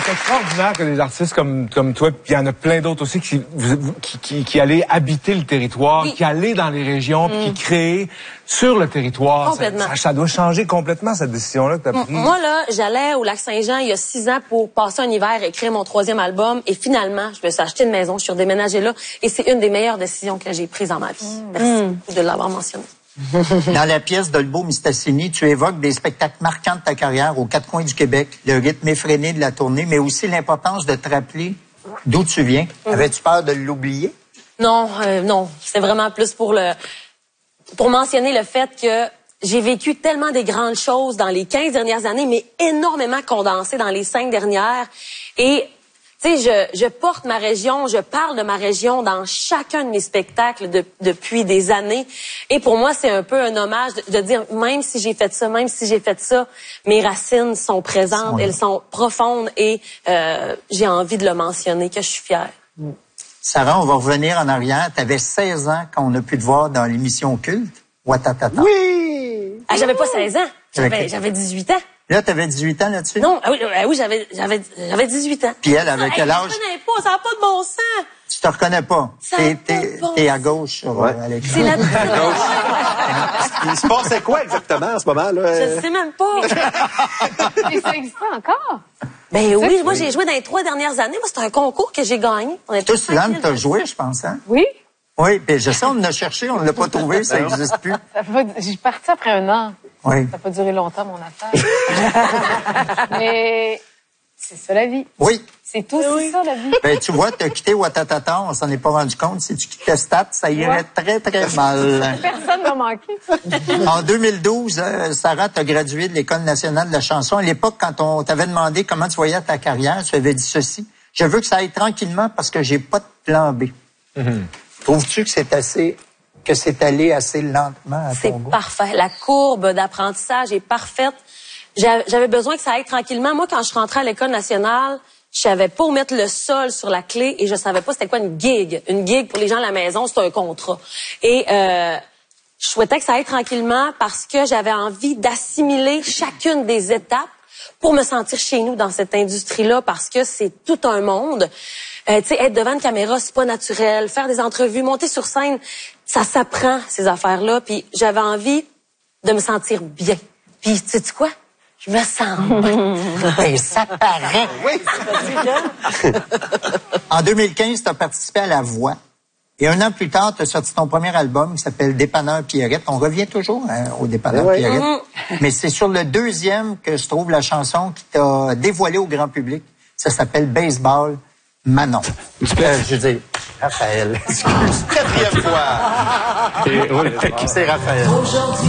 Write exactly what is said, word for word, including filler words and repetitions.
C'est extraordinaire que des artistes comme, comme toi, puis il y en a plein d'autres aussi, qui, qui, qui, qui allaient habiter le territoire, oui. qui allaient dans les régions, mm. puis qui créaient sur le territoire. Complètement. Ça, ça doit changer complètement, cette décision-là que tu as prise. Moi, là, j'allais au Lac-Saint-Jean il y a six ans pour passer un hiver et écrire mon troisième album. Et finalement, je me suis acheté une maison, je suis redéménagée là. Et c'est une des meilleures décisions que j'ai prises dans ma vie. Mm. Merci mm. de l'avoir mentionné. Dans la pièce d'Olbeau-Mistassini, tu évoques des spectacles marquants de ta carrière aux quatre coins du Québec, le rythme effréné de la tournée, mais aussi l'importance de te rappeler d'où tu viens. Mm. Avais-tu peur de l'oublier? Non, euh, non. C'est vraiment plus pour le pour mentionner le fait que j'ai vécu tellement des grandes choses dans les quinze dernières années, mais énormément condensées dans les cinq dernières. Et tu sais, je, je porte ma région, je parle de ma région dans chacun de mes spectacles de, depuis des années. Et pour moi, c'est un peu un hommage de, de dire, même si j'ai fait ça, même si j'ai fait ça, mes racines sont présentes, oui. elles sont profondes et euh, j'ai envie de le mentionner, que je suis fière. Sarah, on va revenir en arrière. Tu avais seize ans quand on a pu te voir dans l'émission Culte. Watatata. Oui! Ah, j'avais pas seize ans, j'avais, j'avais dix-huit ans. Là, t'avais dix-huit ans là-dessus? Non, ah oui, ah oui j'avais, j'avais, j'avais dix-huit ans. Puis elle, avec quel âge? Je te reconnais pas, ça n'a pas de bon sens. Tu te reconnais pas? Ça t'es, n'a pas de bon t'es à gauche sur ouais. euh, l'écran. C'est la gauche. Il se passait quoi exactement à ce moment-là? Je sais même pas. Et ça existe encore? Ben oui, moi j'ai joué dans les trois dernières années. Moi, c'est un concours que j'ai gagné. On est tous Suzanne, t'as joué, je pense, hein? Oui. Oui, puis je sais, on l'a cherché, on ne l'a pas trouvé, ça n'existe plus. J'ai parti après un an. Oui. Ça n'a pas duré longtemps, mon affaire. Mais c'est ça, la vie. Oui. C'est tout, c'est oui. ça, la vie. Ben, tu vois, t'as quitté Watatata, on s'en est pas rendu compte. Si tu quittais Stat, ça irait ouais. très, très mal. Personne m'a manqué. En deux mille douze, euh, Sarah, t'as gradué de l'École nationale de la chanson. À l'époque, quand on t'avait demandé comment tu voyais ta carrière, tu avais dit ceci. Je veux que ça aille tranquillement parce que j'ai pas de plan B. Mm-hmm. Trouves-tu que c'est assez, que c'est allé assez lentement à ton goût? C'est parfait. La courbe d'apprentissage est parfaite. J'avais besoin que ça aille tranquillement. Moi, quand je rentrais à l'École nationale, je savais pas où mettre le sol sur la clé et je savais pas c'était quoi une gig. Une gig, pour les gens à la maison, c'est un contrat. Et euh, je souhaitais que ça aille tranquillement parce que j'avais envie d'assimiler chacune des étapes pour me sentir chez nous dans cette industrie-là parce que c'est tout un monde. Euh, tu sais, être devant une caméra, c'est pas naturel. Faire des entrevues, monter sur scène, ça s'apprend, ces affaires-là. Puis j'avais envie de me sentir bien. Puis, tu sais quoi? Je me sens bien. Et ça paraît. Oui. En deux mille quinze, tu as participé à La Voix. Et un an plus tard, tu as sorti ton premier album qui s'appelle Dépanneur Pierrette. On revient toujours hein, au Dépanneur oui. Pierrette. Mm-hmm. Mais c'est sur le deuxième que se trouve la chanson qui t'a dévoilé au grand public. Ça s'appelle Baseball Manon. Euh, je veux dire, Raphaël. Excuse. Quatrième fois. C'est Raphaël.